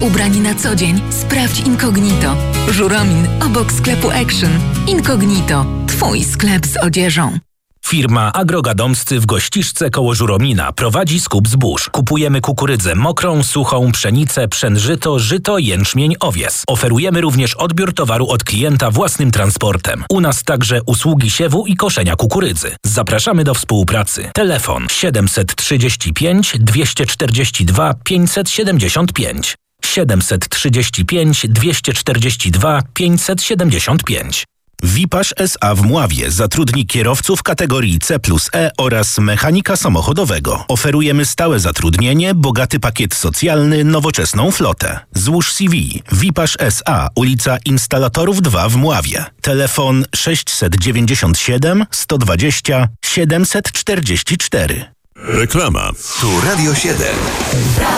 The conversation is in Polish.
Ubrani na co dzień? Sprawdź Incognito. Żuromin obok sklepu Action. Incognito. Twój sklep z odzieżą. Firma Agrogadomscy w Gościszce koło Żuromina prowadzi skup zbóż. Kupujemy kukurydzę mokrą, suchą, pszenicę, pszenżyto, żyto, jęczmień, owies. Oferujemy również odbiór towaru od klienta własnym transportem. U nas także usługi siewu i koszenia kukurydzy. Zapraszamy do współpracy. Telefon 735 242 575. 735 242 575. Wipasz S.A. w Mławie zatrudni kierowców kategorii C+E oraz mechanika samochodowego. Oferujemy stałe zatrudnienie, bogaty pakiet socjalny, nowoczesną flotę. Złóż CV. Wipasz S.A. ulica Instalatorów 2 w Mławie. Telefon 697 120 744. Reklama. Tu Radio 7.